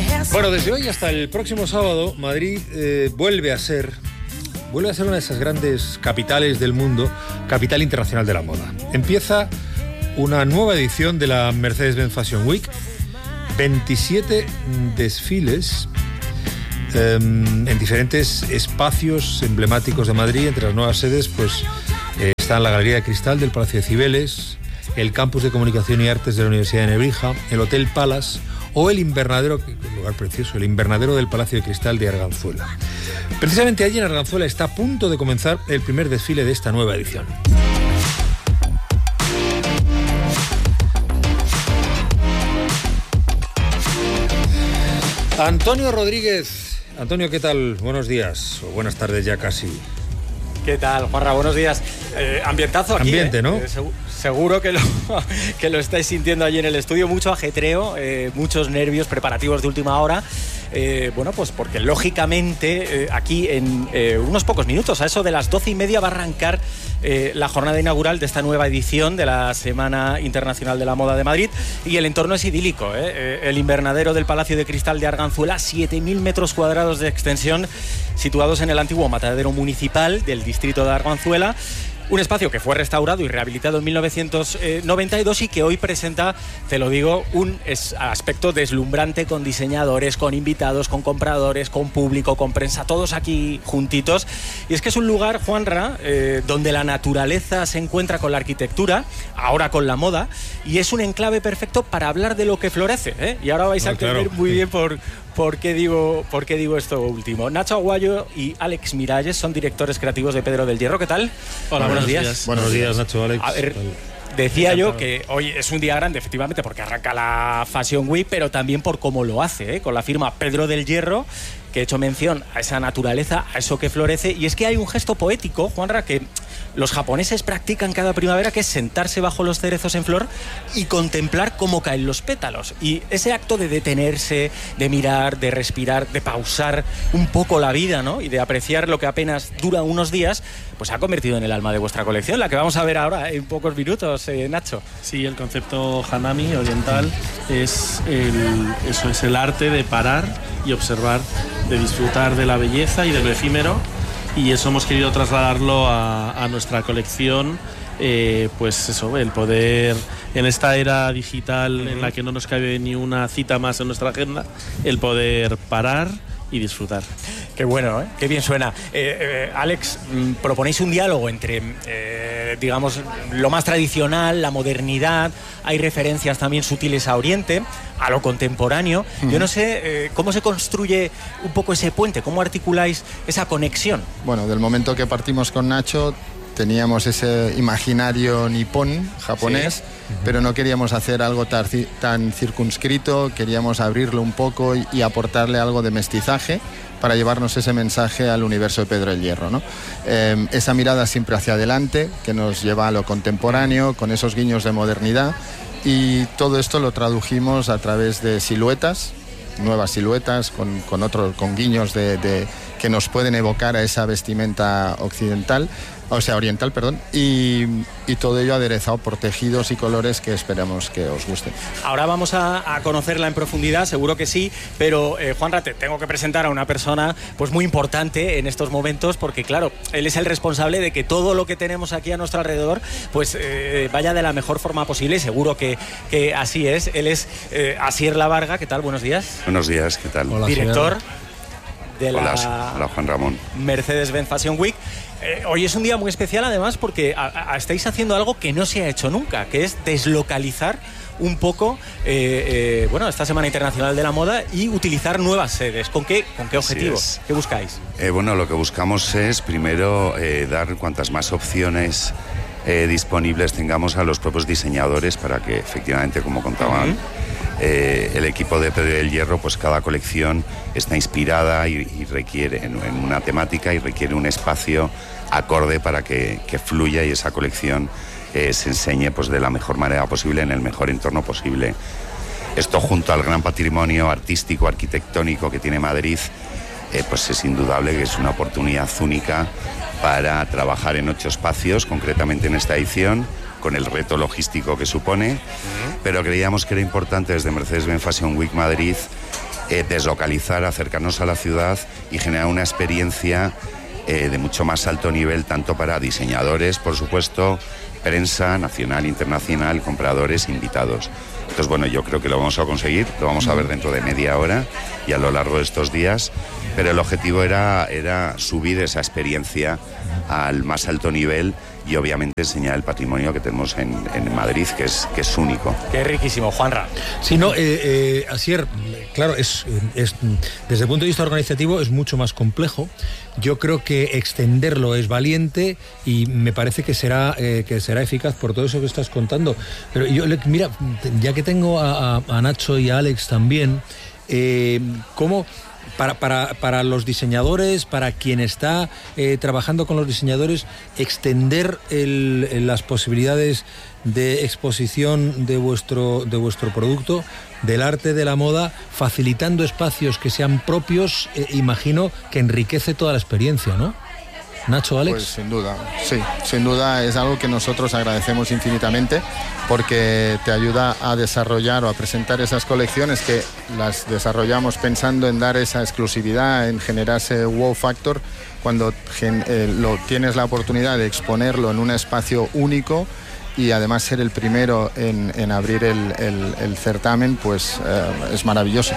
Bueno, desde hoy hasta el próximo sábado, Madrid vuelve a ser una de esas grandes capitales del mundo, capital internacional de la moda. Empieza una nueva edición de la Mercedes-Benz Fashion Week, 27 desfiles en diferentes espacios emblemáticos de Madrid. Entre las nuevas sedes pues están la Galería de Cristal del Palacio de Cibeles, el Campus de Comunicación y Artes de la Universidad de Nebrija, el Hotel Palace o el invernadero, un lugar precioso, el invernadero del Palacio de Cristal de Arganzuela. Precisamente allí en Arganzuela está a punto de comenzar el primer desfile de esta nueva edición. Antonio Rodríguez. Antonio, ¿qué tal? Buenos días, o buenas tardes ya casi. ¿Qué tal, Juanra? Buenos días. Ambientazo aquí. Ambiente, ¿no? Seguro que lo estáis sintiendo allí en el estudio. Mucho ajetreo, muchos nervios, preparativos de última hora. Bueno, pues porque lógicamente aquí en unos pocos minutos, a eso de las 12:30, va a arrancar la jornada inaugural de esta nueva edición de la Semana Internacional de la Moda de Madrid, y el entorno es idílico, el invernadero del Palacio de Cristal de Arganzuela, 7.000 metros cuadrados de extensión, situados en el antiguo matadero municipal del distrito de Arganzuela. Un espacio que fue restaurado y rehabilitado en 1992 y que hoy presenta, te lo digo, un aspecto deslumbrante, con diseñadores, con invitados, con compradores, con público, con prensa, todos aquí juntitos. Y es que es un lugar, Juanra, donde la naturaleza se encuentra con la arquitectura, ahora con la moda, y es un enclave perfecto para hablar de lo que florece, ¿eh? Y ahora vais a entender muy bien ¿por qué digo esto último? Nacho Aguayo y Alex Miralles son directores creativos de Pedro del Hierro. ¿Qué tal? Hola, buenos días. Buenos días, Nacho, Alex. A ver, decía yo que hoy es un día grande, efectivamente, porque arranca la Fashion Week, pero también por cómo lo hace, con la firma Pedro del Hierro, que he hecho mención a esa naturaleza, a eso que florece. Y es que hay un gesto poético, Juanra, que los japoneses practican cada primavera, que es sentarse bajo los cerezos en flor y contemplar cómo caen los pétalos. Y ese acto de detenerse, de mirar, de respirar, de pausar un poco la vida, ¿no? Y de apreciar lo que apenas dura unos días, pues se ha convertido en el alma de vuestra colección, la que vamos a ver ahora en pocos minutos, Nacho. Sí, el concepto Hanami oriental es el arte de parar y observar, de disfrutar de la belleza y de lo efímero, y eso hemos querido trasladarlo a nuestra colección. Pues eso, el poder, en esta era digital en la que no nos cabe ni una cita más en nuestra agenda, el poder parar y disfrutar. Qué bueno, ¿eh? Qué bien suena. Alex, proponéis un diálogo entre, digamos, lo más tradicional, la modernidad. Hay referencias también sutiles a Oriente, a lo contemporáneo. Yo no sé cómo se construye un poco ese puente, cómo articuláis esa conexión. Bueno, del momento que partimos con Nacho, teníamos ese imaginario nipón, japonés, sí, pero no queríamos hacer algo tan circunscrito, queríamos abrirlo un poco y aportarle algo de mestizaje para llevarnos ese mensaje al universo de Pedro el Hierro, ¿no? Esa mirada siempre hacia adelante, que nos lleva a lo contemporáneo, con esos guiños de modernidad, y todo esto lo tradujimos a través de siluetas, nuevas siluetas, con guiños que nos pueden evocar a esa vestimenta oriental, y todo ello aderezado por tejidos y colores que esperamos que os gusten. Ahora vamos a conocerla en profundidad, seguro que sí, pero Juanra, te tengo que presentar a una persona pues muy importante en estos momentos, porque claro, él es el responsable de que todo lo que tenemos aquí a nuestro alrededor pues vaya de la mejor forma posible, y seguro que así es. Él es Asier Lavarga. ¿Qué tal? Buenos días. Buenos días, ¿qué tal? Hola, director de la Hola, Juan Ramón. Mercedes-Benz Fashion Week. Hoy es un día muy especial, además, porque estáis haciendo algo que no se ha hecho nunca, que es deslocalizar un poco esta Semana Internacional de la Moda y utilizar nuevas sedes. ¿Con qué objetivo? ¿Qué buscáis? Bueno, lo que buscamos es, primero, dar cuantas más opciones disponibles tengamos a los propios diseñadores, para que, efectivamente, como contaban el equipo de Pedro del Hierro, pues cada colección está inspirada y requiere en una temática, y requiere un espacio acorde para que fluya y esa colección se enseñe pues de la mejor manera posible, en el mejor entorno posible. Esto, junto al gran patrimonio artístico, arquitectónico que tiene Madrid, pues es indudable que es una oportunidad única para trabajar en 8 espacios, concretamente en esta edición, con el reto logístico que supone, pero creíamos que era importante desde Mercedes-Benz Fashion Week Madrid deslocalizar, acercarnos a la ciudad y generar una experiencia de mucho más alto nivel, tanto para diseñadores, por supuesto, prensa nacional, internacional, compradores, invitados. Entonces, bueno, yo creo que lo vamos a conseguir, lo vamos a ver dentro de media hora y a lo largo de estos días, pero el objetivo era subir esa experiencia al más alto nivel y obviamente enseñar el patrimonio que tenemos en Madrid, que es único. Qué riquísimo, Juanra. Sí, no, Asier, claro, es desde el punto de vista organizativo es mucho más complejo. Yo creo que extenderlo es valiente y me parece que será eficaz por todo eso que estás contando. Pero yo, mira, ya que tengo a Nacho y a Alex también, ¿cómo...? Para los diseñadores, para quien está trabajando con los diseñadores, extender las posibilidades de exposición de vuestro producto, del arte de la moda, facilitando espacios que sean propios, imagino que enriquece toda la experiencia, ¿no? Nacho, Alex. Pues sin duda, sí, sin duda es algo que nosotros agradecemos infinitamente porque te ayuda a desarrollar o a presentar esas colecciones que las desarrollamos pensando en dar esa exclusividad, en generar ese wow factor. Cuando tienes la oportunidad de exponerlo en un espacio único y además ser el primero en abrir el certamen, pues es maravilloso.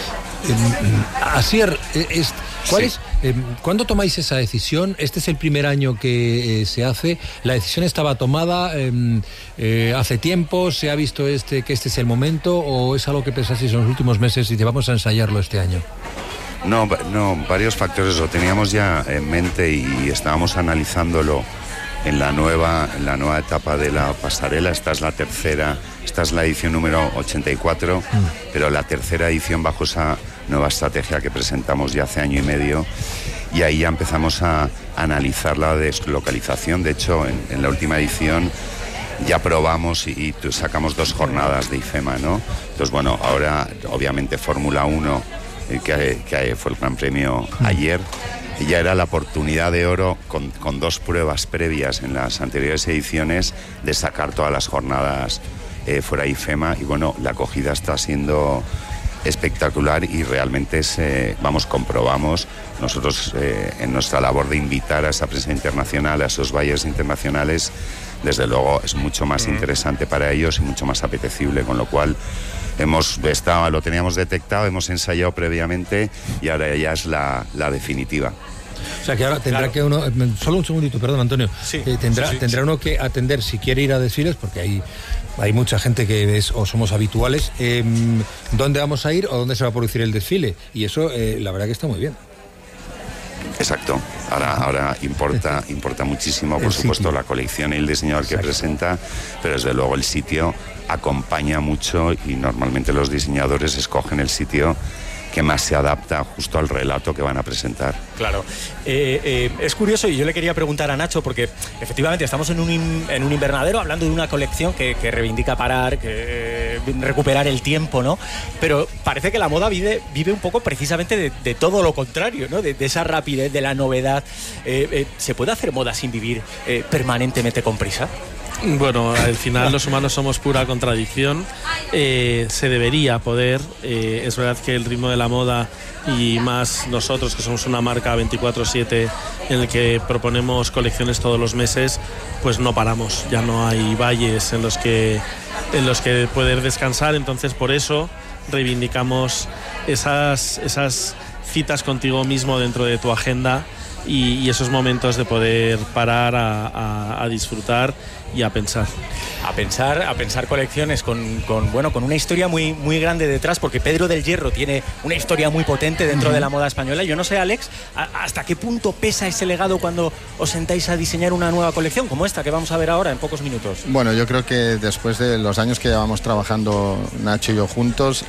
Asier, ¿cuándo tomáis esa decisión? Este es el primer año que se hace. ¿La decisión estaba tomada hace tiempo? ¿Se ha visto que este es el momento? ¿O es algo que pensasteis en los últimos meses y te vamos a ensayarlo este año? No, varios factores lo teníamos ya en mente y estábamos analizándolo en la nueva etapa de la pasarela. Esta es la edición número 84, pero la tercera edición bajo esa nueva estrategia que presentamos ya hace año y medio, y ahí ya empezamos a analizar la deslocalización. De hecho, en la última edición ya probamos y sacamos 2 jornadas de IFEMA, ¿no? Entonces, bueno, ahora obviamente Fórmula 1, que fue el Gran Premio ayer, ya era la oportunidad de oro con 2 pruebas previas en las anteriores ediciones de sacar todas las jornadas fuera IFEMA, y bueno, la acogida está siendo espectacular y realmente comprobamos nosotros en nuestra labor de invitar a esa prensa internacional, a esos buyers internacionales, desde luego es mucho más interesante para ellos y mucho más apetecible, con lo cual lo teníamos detectado, hemos ensayado previamente y ahora ya es la definitiva. O sea que ahora tendrá que uno, solo un segundito, perdón, Antonio, tendrá uno que atender si quiere ir a desfiles, porque hay mucha gente que es o somos habituales, dónde vamos a ir o dónde se va a producir el desfile, y eso la verdad que está muy bien. Exacto. Ahora importa muchísimo, por supuesto, la colección y el diseñador que presenta, pero desde luego el sitio acompaña mucho y normalmente los diseñadores escogen el sitio que más se adapta justo al relato que van a presentar. Claro. Es curioso, y yo le quería preguntar a Nacho, porque efectivamente estamos en un invernadero hablando de una colección que reivindica parar, que recuperar el tiempo, ¿no? Pero parece que la moda vive un poco precisamente de todo lo contrario, ¿no? De esa rapidez, de la novedad. ¿Se puede hacer moda sin vivir permanentemente con prisa? Bueno, al final los humanos somos pura contradicción. Se debería poder. Es verdad que el ritmo de la moda, y más nosotros que somos una marca 24/7 en el que proponemos colecciones todos los meses, pues no paramos. Ya no hay valles en los que poder descansar. Entonces, por eso reivindicamos esas citas contigo mismo dentro de tu agenda y esos momentos de poder parar a disfrutar y a pensar. A pensar colecciones con una historia muy, muy grande detrás, porque Pedro del Hierro tiene una historia muy potente dentro de la moda española. Yo no sé, Alex, ¿hasta qué punto pesa ese legado cuando os sentáis a diseñar una nueva colección como esta que vamos a ver ahora en pocos minutos? Bueno, yo creo que después de los años que llevamos trabajando Nacho y yo juntos,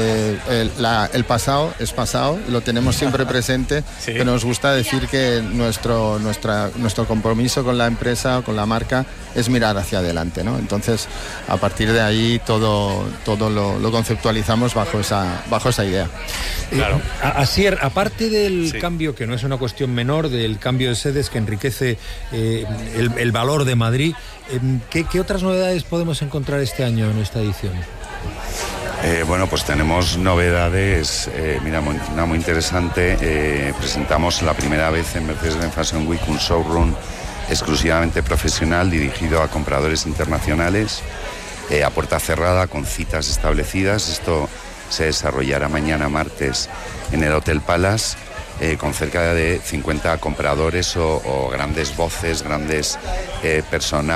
el pasado es pasado, lo tenemos siempre presente, sí. Pero nos gusta decir que nuestro compromiso con la empresa, con la marca, es mirar hacia adelante, ¿no? Entonces, a partir de ahí todo lo conceptualizamos bajo esa idea. Claro. Asier, aparte del cambio, que no es una cuestión menor, del cambio de sedes que enriquece el valor de Madrid, ¿qué otras novedades podemos encontrar este año en esta edición? Bueno, pues tenemos novedades, mira, una muy interesante. Presentamos la primera vez en Mercedes-Benz Fashion Week un showroom exclusivamente profesional dirigido a compradores internacionales, a puerta cerrada, con citas establecidas. Esto se desarrollará mañana martes en el Hotel Palace, con cerca de 50 compradores o grandes voces, grandes personajes